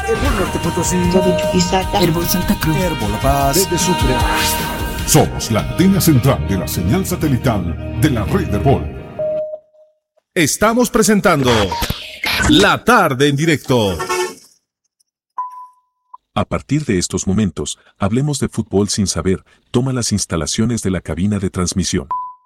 Herbol Norte Potosí, Herbol Santa Cruz, Herbol La Paz, desde Sucre. Somos la antena central de la señal satelital de la red Herbol. Estamos presentando La Tarde en Directo. A partir de estos momentos, hablemos de fútbol sin saber. Toma las instalaciones de la cabina de transmisión.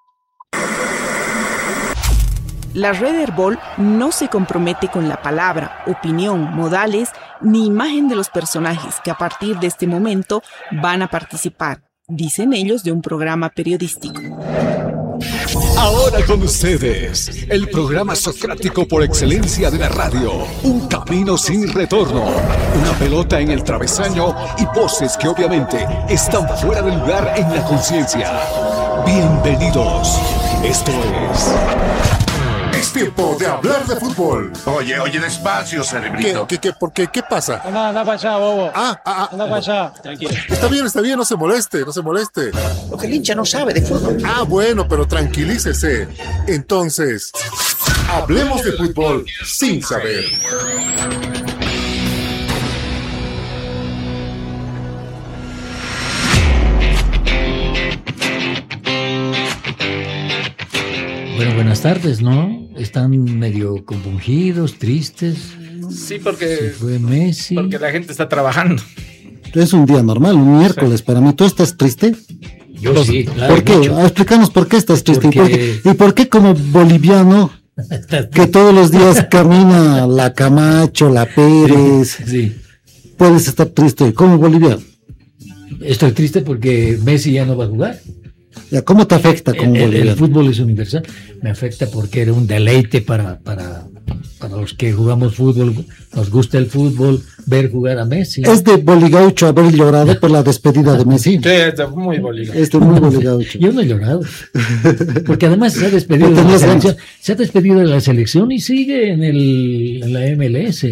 La red Herbol no se compromete con la palabra, opinión, modales ni imagen de los personajes que a partir de este momento van a participar, dicen ellos, de un programa periodístico. Ahora con ustedes, el programa socrático por excelencia de la radio. Un camino sin retorno, una pelota en el travesaño y voces que obviamente están fuera de lugar en la conciencia. Bienvenidos. Esto Es tiempo de hablar de fútbol. Oye, despacio, cerebrito. ¿Por qué? ¿Qué pasa? Anda para allá, bobo. Anda para allá. Tranquilo. Está bien, no se moleste. Porque el hincha no sabe de fútbol. Bueno, pero tranquilícese. Entonces, hablemos de fútbol sin saber. Bueno, buenas tardes, ¿no? Están medio compungidos, tristes. Sí, porque se fue Messi. Porque la gente está trabajando. Es un día normal, un miércoles para mí. ¿Tú estás triste? Yo sí, claro. ¿Por qué? Explícanos por qué estás triste. ¿Y por qué como boliviano que todos los días camina la Camacho, la Pérez, sí, puedes estar triste como boliviano? Estoy triste porque Messi ya no va a jugar. ¿Cómo te afecta como boliviano? El fútbol es universal. Me afecta porque era un deleite para los que jugamos fútbol, nos gusta el fútbol, ver jugar a Messi. ¿Es de boligaucho haber llorado por la despedida de Messi? Sí, es muy boligaucho. Es de muy boligaucho. Yo no he llorado. Porque además se ha despedido de la selección. Se ha despedido de la selección y sigue en la MLS.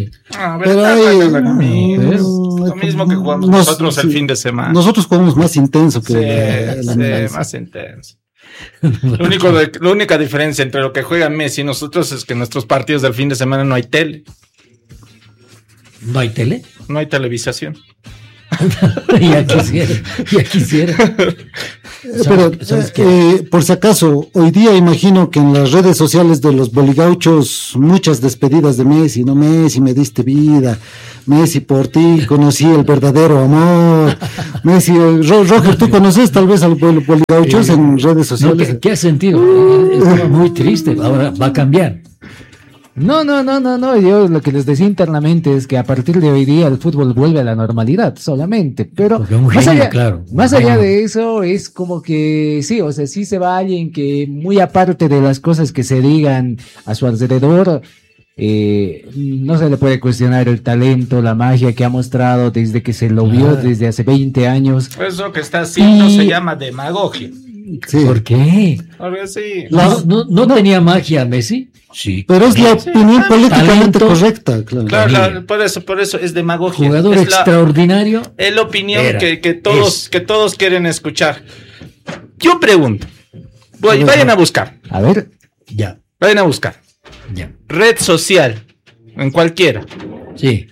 Lo mismo que jugamos nosotros el fin de semana. Nosotros jugamos más intenso que la MLS. Más intenso. La única diferencia entre lo que juega Messi y nosotros es que en nuestros partidos del fin de semana no hay tele. ¿No hay tele? No hay televisación. Ya quisiera. Pero, por si acaso, hoy día imagino que en las redes sociales de los boligauchos muchas despedidas de Messi, ¿no? Messi, me diste vida. Messi, por ti conocí el verdadero amor. Messi, Roger, ¿tú conoces tal vez a los boligauchos en redes sociales? No, ¿qué has sentido? Estaba muy triste, ahora va a cambiar. No, yo lo que les decía internamente es que a partir de hoy día el fútbol vuelve a la normalidad solamente, pero más allá de eso es como que sí, o sea, sí se va alguien que muy aparte de las cosas que se digan a su alrededor, no se le puede cuestionar el talento, la magia que ha mostrado desde que se lo vio desde hace 20 años. Eso que está haciendo se llama demagogia. Sí. ¿Por qué? Porque sí. ¿No tenía magia Messi? Sí. Pero es la opinión políticamente correcta. Claro, por eso es demagogia. Jugador extraordinario. Es la opinión que todos quieren escuchar. Yo pregunto. Vayan a buscar. A ver. Ya. Vayan a buscar. Ya. Red social. En cualquiera. Sí.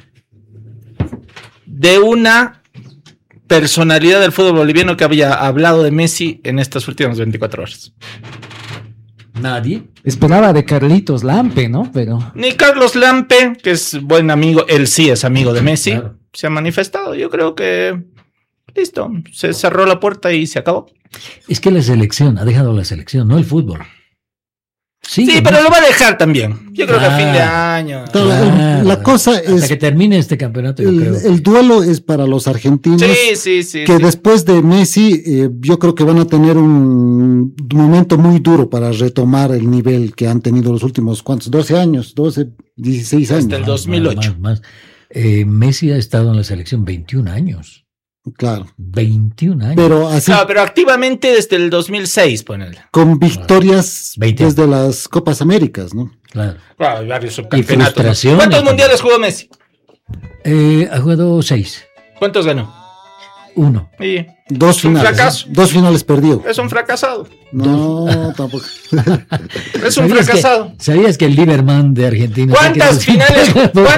De una personalidad del fútbol boliviano que había hablado de Messi en estas últimas 24 horas. Nadie. Esperaba de Carlitos Lampe, ¿no? Pero ni Carlos Lampe, que es buen amigo, él sí es amigo de Messi, claro, se ha manifestado. Yo creo que listo, se cerró la puerta y se acabó. Es que la selección, ha dejado la selección, no el fútbol. Sí, pero lo va a dejar también. Yo creo que a fin de año. La cosa es... Hasta que termine este campeonato, yo creo. El duelo es para los argentinos. Sí. Después de Messi, yo creo que van a tener un momento muy duro para retomar el nivel que han tenido los últimos, ¿cuántos? 16 años. Hasta el 2008. Más. Messi ha estado en la selección 21 años. Claro. 21 años. Pero activamente desde el 2006, ponele. Con victorias desde las Copas Américas, ¿no? Claro. Varios subcampeonatos. ¿Cuántos mundiales jugó Messi? Ha jugado 6. ¿Cuántos ganó? 1. Y Dos finales. fracaso. 2 finales perdió. es un fracasado. No, tampoco. Es un fracasado. ¿Sabías que el Lieberman de Argentina... ¿Cuántas finales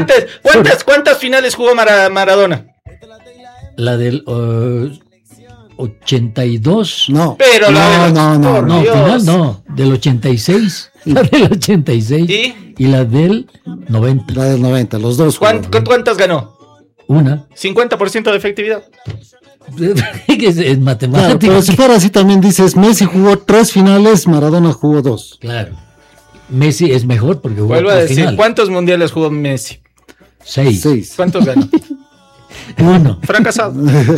jugó Maradona? La del 82. No. Pero no, final no. Del 86. La del 86. ¿Y? La del 90. La del 90, los dos. ¿Cuántas ganó? Una. 50% de efectividad. Es matemática. Claro, pero si fuera así también dices, Messi jugó 3 finales, Maradona jugó 2. Claro. Messi es mejor porque jugó Vuelvo a 3 decir, finales. ¿cuántos mundiales jugó Messi? 6. ¿Cuántos ganó? 1. Fracasado.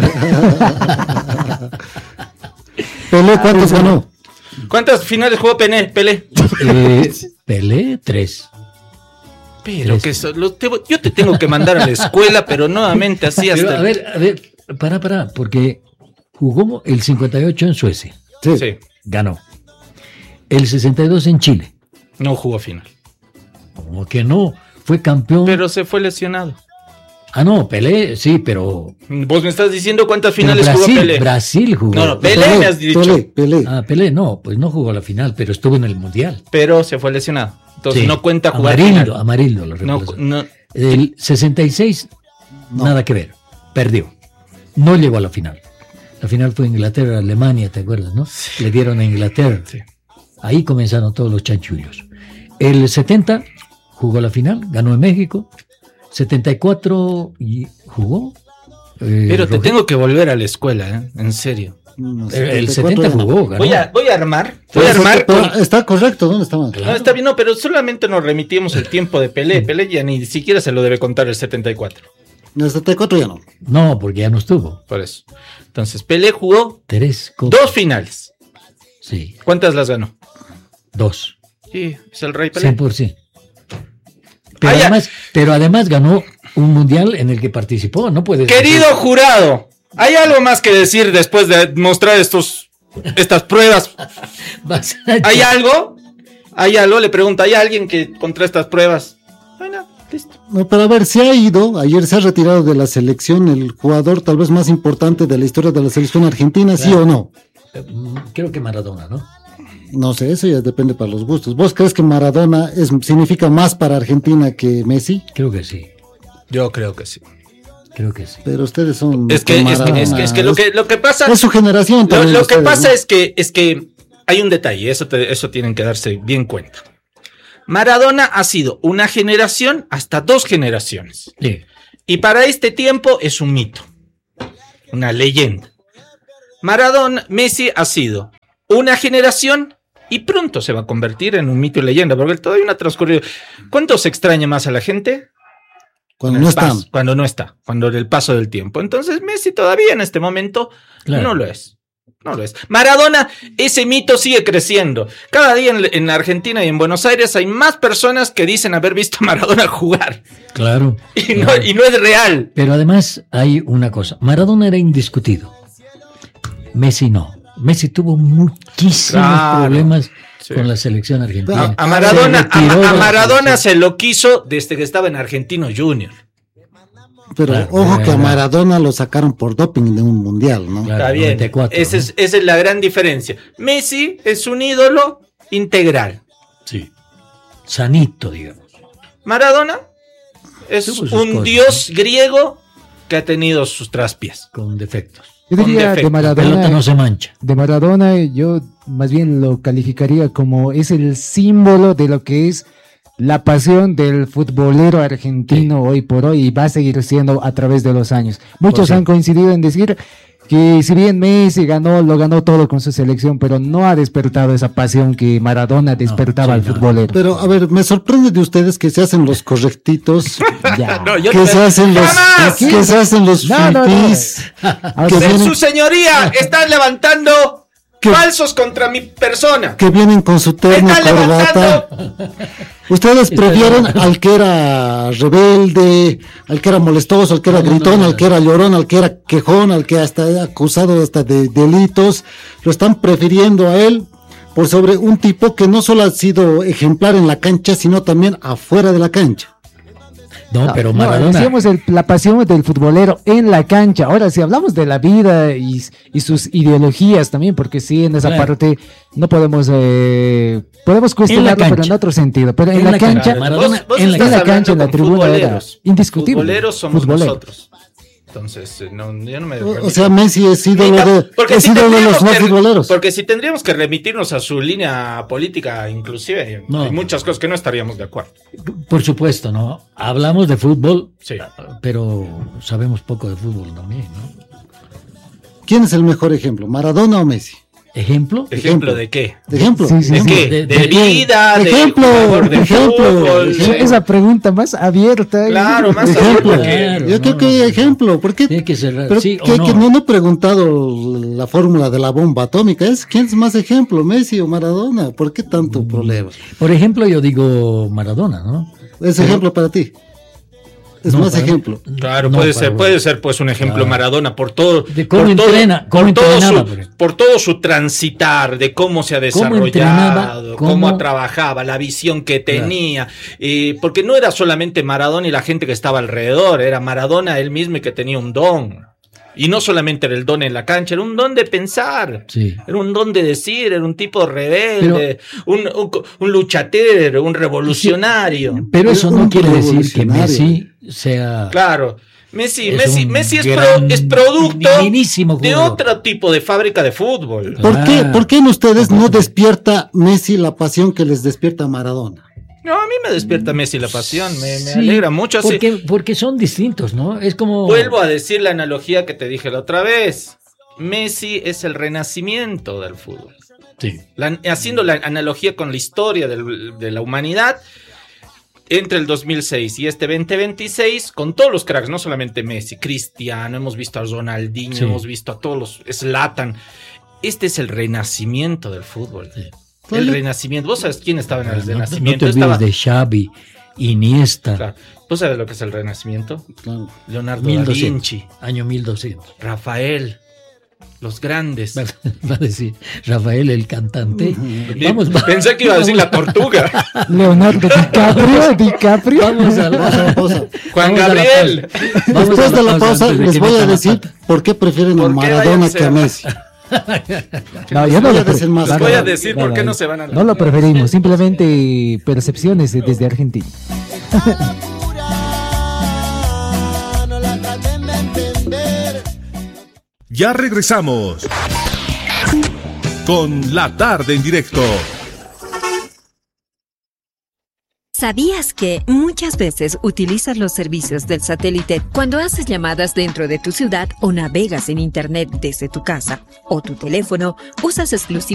Pelé, ¿cuántos ganó? ¿Cuántas finales jugó Pelé? Pelé, 3. Pero que yo te tengo que mandar a la escuela, pero nuevamente así hasta... Pero, a ver, para, porque jugó el 58 en Suecia. Sí. Ganó. El 62 en Chile. No jugó final. ¿Cómo que no? Fue campeón. Pero se fue lesionado. Ah, no, Pelé, sí, pero... Vos me estás diciendo cuántas finales jugó Pelé. Brasil jugó. No, Pelé me has dicho. Pelé. Ah, Pelé no, pues no jugó la final, pero estuvo en el Mundial. Pero se fue lesionado. Entonces Sí. no cuenta jugar Amarildo lo reemplazó. El 66, nada que ver. Perdió. No llegó a la final. La final fue Inglaterra-Alemania, ¿te acuerdas, no? Le dieron a Inglaterra. Sí. Ahí comenzaron todos los chanchullos. El 70 jugó la final, ganó en México. 74 y jugó. Pero te tengo que volver a la escuela, en serio. El 70 jugó, ganó. Voy a armar. Está correcto, ¿dónde estamos? No, está bien, no, pero solamente nos remitimos el tiempo de Pelé. Pelé ya ni siquiera se lo debe contar el 74. El 74 ya no. No, porque ya no estuvo. Por eso. Entonces, Pelé jugó 2 finales. Sí. ¿Cuántas las ganó? 2. Sí, es el rey Pelé. 100%. Pero además ganó un mundial en el que participó, no puedes Querido decir... jurado, ¿hay algo más que decir después de mostrar estas pruebas? ¿Hay algo? ¿Hay algo? Le pregunto, ¿hay alguien que contra estas pruebas? Bueno, listo. No, pero a ver, se ha ido, ayer se ha retirado de la selección el jugador tal vez más importante de la historia de la selección argentina, ¿sí o no? Creo que Maradona, ¿no? No sé, eso ya depende para los gustos. ¿Vos crees que Maradona significa más para Argentina que Messi? Creo que sí. Yo creo que sí. Creo que sí. Pero ustedes son... Es que lo que pasa... Es su generación. Lo que pasa, ¿no? es que hay un detalle, eso tienen que darse bien cuenta. Maradona ha sido una generación hasta 2 generaciones. Sí. Y para este tiempo es un mito. Una leyenda. Messi ha sido una generación y pronto se va a convertir en un mito y leyenda, porque todavía no ha transcurrido. ¿Cuánto se extraña más a la gente? Cuando no está. Cuando el paso del tiempo. Entonces Messi todavía en este momento no lo es. No lo es. Maradona, ese mito sigue creciendo. Cada día en Argentina y en Buenos Aires hay más personas que dicen haber visto a Maradona jugar. Claro. Y no es real. Pero además hay una cosa. Maradona era indiscutido. Messi no. Messi tuvo muchísimos problemas con la selección argentina. A Maradona se lo quiso desde que estaba en Argentino Junior. Pero ojo que a Maradona lo sacaron por doping de un mundial, ¿no? Está bien, 94, esa es la gran diferencia. Messi es un ídolo integral. Sí. Sanito, digamos. Maradona es un dios griego que ha tenido sus traspiés. Con defectos. Yo diría de Maradona, la pelota no se mancha. De Maradona yo más bien lo calificaría como es el símbolo de lo que es la pasión del futbolero argentino hoy por hoy y va a seguir siendo a través de los años. Muchos han coincidido en decir que si bien Messi lo ganó todo con su selección, pero no ha despertado esa pasión que Maradona despertaba al futbolero. Pero a ver, me sorprende de ustedes que se hacen los correctitos, se hacen los fifís. Su señoría está levantando falsos contra mi persona. Que vienen con su terno y corbata. Ustedes prefieren al que era rebelde, al que era molestoso, al que era gritón, al que era llorón, al que era quejón, al que hasta acusado hasta de delitos. Lo están prefiriendo a él por sobre un tipo que no solo ha sido ejemplar en la cancha, sino también afuera de la cancha. No, pero Maradona. No, decíamos la pasión del futbolero en la cancha. Ahora, si hablamos de la vida y sus ideologías también, porque sí, en esa parte no podemos cuestionarlo, pero en otro sentido. Pero en la cancha, Maradona, en la cancha, en la tribuna era indiscutible. Futboleros somos nosotros. Entonces, yo no me... O sea, Messi es ídolo de los no futboleros. Porque si tendríamos que remitirnos a su línea política, inclusive, hay muchas cosas que no estaríamos de acuerdo. Por supuesto, ¿no? Hablamos de fútbol, sí, pero sabemos poco de fútbol también, ¿no? ¿Quién es el mejor ejemplo, Maradona o Messi? ¿Ejemplo? ¿Ejemplo de qué? ¿De ejemplo? Sí, sí, ¿De sí. qué? ¿De vida? ¿De ejemplo? fútbol? Esa pregunta más abierta. Claro, más ejemplo. abierta. Yo creo que hay ejemplo. ¿Por qué? Tiene que ser, Pero sí que, o no. que no he preguntado la fórmula de la bomba atómica. ¿Quién es más ejemplo, Messi o Maradona? ¿Por qué tanto problema? Por ejemplo, yo digo Maradona, ¿no? ¿Es ejemplo para ti? Es no, más ejemplo. Claro, no, puede ser pues un ejemplo Maradona por todo, de cómo entrena, por todo su transitar, de cómo se ha desarrollado, cómo trabajaba, la visión que tenía, porque no era solamente Maradona y la gente que estaba alrededor, era Maradona él mismo y que tenía un don. Y no solamente era el don en la cancha, era un don de pensar, era un don de decir, era un tipo rebelde, un luchador, un revolucionario. Pero eso no quiere decir que Messi sea... Claro, Messi es producto de otro tipo de fábrica de fútbol. ¿Por qué en ustedes no despierta Messi la pasión que les despierta Maradona? No, a mí me despierta Messi la pasión, me alegra mucho. Porque son distintos, ¿no? Es como... Vuelvo a decir la analogía que te dije la otra vez. Messi es el renacimiento del fútbol. Sí. Haciendo la analogía con la historia de la humanidad, entre el 2006 y este 2026, con todos los cracks, no solamente Messi, Cristiano, hemos visto a Ronaldinho, hemos visto a todos los Zlatan. Este es el renacimiento del fútbol. Sí. El renacimiento. ¿Vos sabés quién estaba en el renacimiento? No te olvides de Xavi, Iniesta. Claro. ¿Vos sabés lo que es el renacimiento? Claro. Leonardo da Vinci. Año 1200. Rafael. Los grandes. Va a decir Rafael el cantante. Pensé que iba a decir la tortuga. Leonardo DiCaprio. Vamos a la pausa. Juan Gabriel. Después de la pausa les voy a decir por qué prefieren a Maradona que a Messi. No, yo no les voy a decir por qué no se van a... No lo preferimos, simplemente percepciones desde Argentina. Ya regresamos con La Tarde en Directo. ¿Sabías que muchas veces utilizas los servicios del satélite cuando haces llamadas dentro de tu ciudad o navegas en internet desde tu casa o tu teléfono? Usas exclusivamente